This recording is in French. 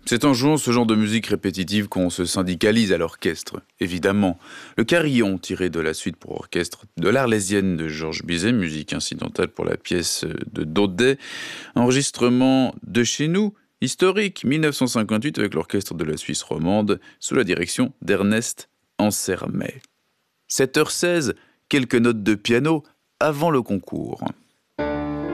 C'est en jouant ce genre de musique répétitive qu'on se syndicalise à l'orchestre, évidemment. Le carillon, tiré de la suite pour orchestre de l'Arlésienne de Georges Bizet, musique incidentale pour la pièce de Daudet, enregistrement de chez nous, historique, 1958 avec l'orchestre de la Suisse romande, sous la direction d'Ernest Ansermet. 7h16, quelques notes de piano avant le concours.